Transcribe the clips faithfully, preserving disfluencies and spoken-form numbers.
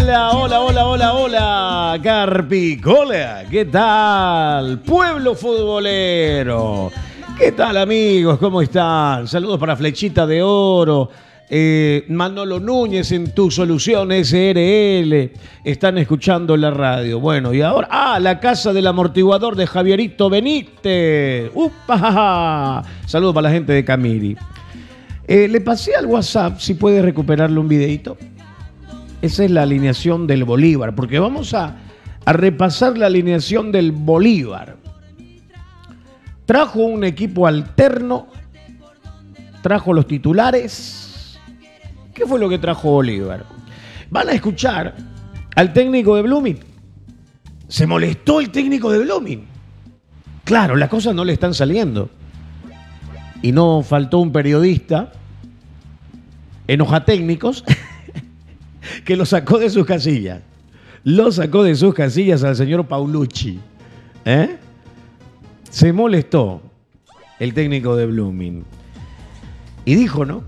Hola, hola, hola, hola, hola, Carpicola, ¿qué tal? Pueblo futbolero, ¿qué tal amigos? ¿Cómo están? Saludos para Flechita de Oro, eh, Manolo Núñez en Tu Solución S R L, están escuchando la radio. Bueno, y ahora, ah, la casa del amortiguador de Javierito Benítez. ¡Upa! Saludos para la gente de Camiri. Eh, le pasé al WhatsApp si puede recuperarle un videito. Esa es la alineación del Bolívar, porque vamos a, a repasar la alineación del Bolívar. Trajo un equipo alterno, trajo los titulares. ¿Qué fue lo que trajo Bolívar? Van a escuchar al técnico de Blooming. Se molestó el técnico de Blooming. Claro, las cosas no le están saliendo. Y no faltó un periodista, enojatécnicos, que lo sacó de sus casillas. Lo sacó de sus casillas al señor Paulucci. ¿Eh? Se molestó el técnico de Blooming. Y dijo, ¿no?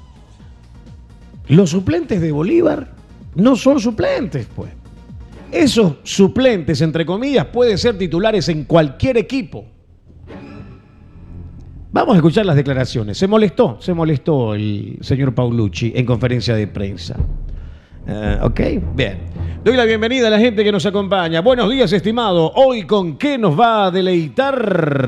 Los suplentes de Bolívar no son suplentes, pues. Esos suplentes, entre comillas, pueden ser titulares en cualquier equipo. Vamos a escuchar las declaraciones. Se molestó, se molestó el señor Paulucci en conferencia de prensa. Uh, ok, bien. Doy la bienvenida a la gente que nos acompaña. Buenos días, estimado. Hoy, ¿con qué nos va a deleitar?